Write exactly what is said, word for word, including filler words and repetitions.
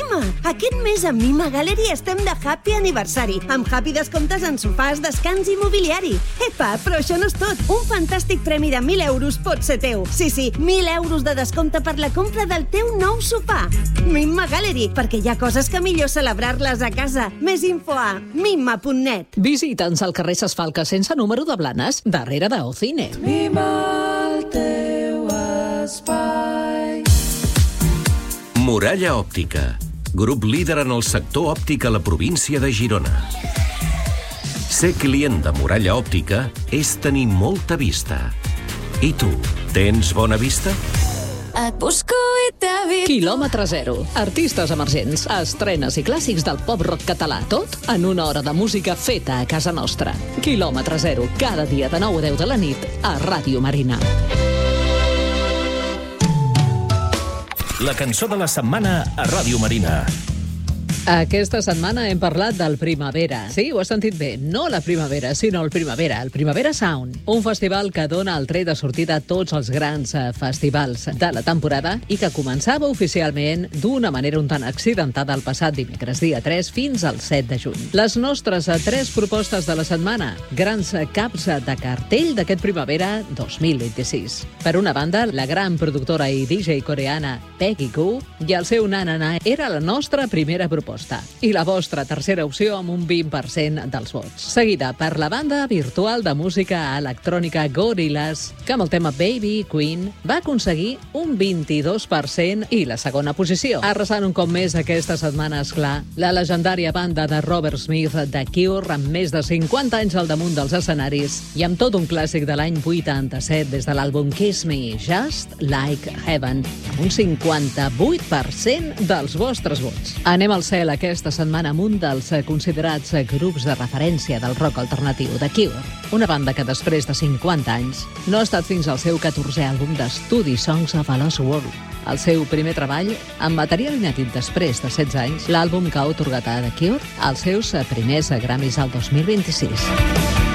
Mima! Aquest mes a Mima Gallery estem de happy aniversari, amb happy descomptes en sofàs, descans i mobiliari. Epa, però això no és tot. Un fantàstic premi de mil euros pot ser teu. Sí, sí, mil euros de descompte per la compra del teu nou sofà. Mima Gallery, perquè hi ha coses que millor celebrar-les a casa. Més info a mima punt net. Visita'ns al carrer Ses Falques sense número de Blanes, darrere de Ocine. Mima el teu espai. Muralla Òptica, grup líder en el sector òptic a la província de Girona. Ser client de Muralla Òptica és tenir molta vista. I tu, tens bona vista? Et busco i t'he vist. Quilòmetre zero. Artistes emergents, estrenes i clàssics del pop-rock català. Tot en una hora de música feta a casa nostra. Quilòmetre zero. Cada dia de nou a deu de la nit a Ràdio Marina. La cançó de la setmana a Ràdio Marina. Aquesta setmana hem parlat del Primavera. Sí, ho has sentit bé. No la primavera, sinó el Primavera. El Primavera Sound. Un festival que dona el tret de sortida a tots els grans festivals de la temporada i que començava oficialment d'una manera un tant accidentada el passat dimecres, dia tres, fins al set de juny. Les nostres tres propostes de la setmana. Grans caps de cartell d'aquest Primavera dos mil vint-i-sis. Per una banda, la gran productora i D J coreana Peggy Gou i el seu Na Na Na era la nostra primera proposta. I la vostra tercera opció amb un vint per cent dels vots. Seguida per la banda virtual de música electrònica Gorillaz, que amb el tema Baby Queen va aconseguir un vint-i-dos per cent i la segona posició. Arrasant un cop més aquesta setmana, esclar, la legendària banda de Robert Smith, The Cure, amb més de cinquanta anys al damunt dels escenaris i amb tot un clàssic de l'any vuitanta-set des de l'àlbum Kiss Me, Just Like Heaven, amb un cinquanta-vuit per cent dels vostres vots. Anem al cel aquesta setmana amb un dels considerats grups de referència del rock alternatiu, The Cure, una banda que després de cinquanta anys no ha estat fins al seu catorzè àlbum d'estudi, Songs of a Lost World. El seu primer treball amb material inèdit després de setze anys, l'àlbum que ha atorgat a The Cure els seus primers Grammys al dos mil vint-i-sis.